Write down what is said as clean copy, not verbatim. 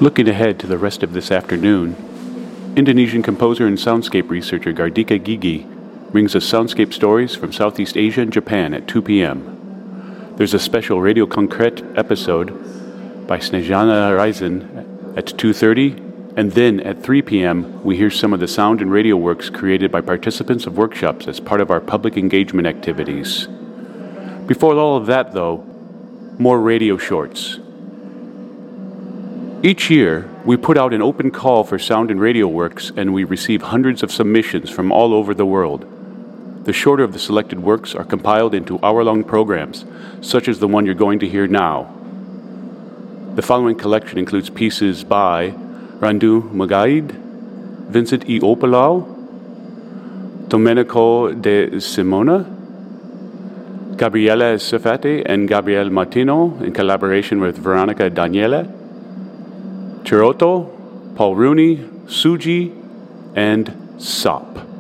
Looking ahead to the rest of this afternoon, Indonesian composer and soundscape researcher Gardika Gigi brings us soundscape stories from Southeast Asia and Japan at 2 p.m. There's a special Radio Concrete episode by Snejana Reisen at 2:30, and then at 3 p.m. we hear some of the sound and radio works created by participants of workshops as part of our public engagement activities. Before all of that, though, more radio shorts. Each year, we put out an open call for sound and radio works, and we receive hundreds of submissions from all over the world. The shorter of the selected works are compiled into hour-long programs, such as the one you're going to hear now. The following collection includes pieces by Randu Magaid, Vincent E. Opalau, Domenico de Simona, Gabriele Cefati and Gabriele Martino in collaboration with Veronica Daniele, Chirotto, Paul Rooney, Suji, and Sop.